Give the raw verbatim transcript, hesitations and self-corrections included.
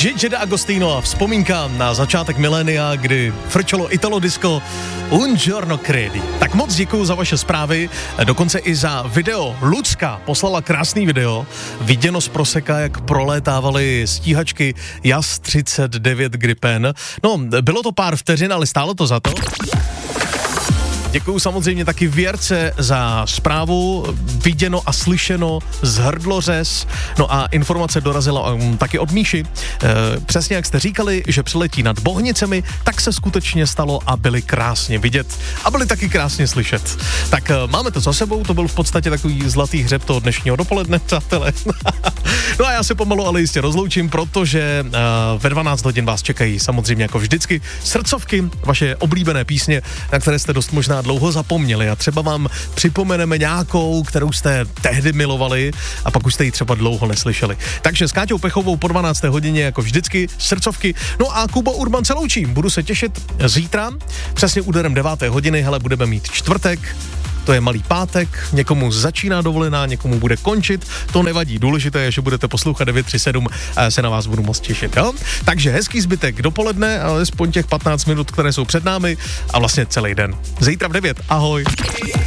Gigi D'Agostino a vzpomínka na začátek milénia, kdy frčelo Italo disco Un giorno credi. Tak moc děkuju za vaše zprávy, dokonce i za video. Lucka poslala krásný video, viděno z Proseka, jak prolétávaly stíhačky Jas třicet devět Gripen. No, bylo to pár vteřin, ale stálo to za to. Děkuju samozřejmě taky Věrce za zprávu, viděno a slyšeno z Hrdlořez. No a informace dorazila um, taky od Míši. E, přesně jak jste říkali, že přiletí nad Bohnicemi, tak se skutečně stalo a byli krásně vidět a byli taky krásně slyšet. Tak e, máme to za sebou, to byl v podstatě takový zlatý hřeb toho dnešního dopoledne, přátelé. No a já se pomalu ale jistě rozloučím, protože e, ve dvanáct hodin vás čekají samozřejmě jako vždycky srdcovky, vaše oblíbené písně, na které jste dost možná dlouho zapomněli a třeba vám připomeneme nějakou, kterou jste tehdy milovali a pak už jste ji třeba dlouho neslyšeli. Takže s Káťou Pechovou po dvanácté hodině jako vždycky srdcovky. No a Kuba Urban se loučí. Budu se těšit zítra, přesně úderem deváté hodiny, hele, budeme mít čtvrtek. To je malý pátek, někomu začíná dovolená, někomu bude končit, to nevadí, důležité je, že budete poslouchat devět tři sedm a se na vás budu moc těšit, jo? Takže hezký zbytek dopoledne, alespoň těch patnáct minut, které jsou před námi a vlastně celý den. Zítra v devět, ahoj.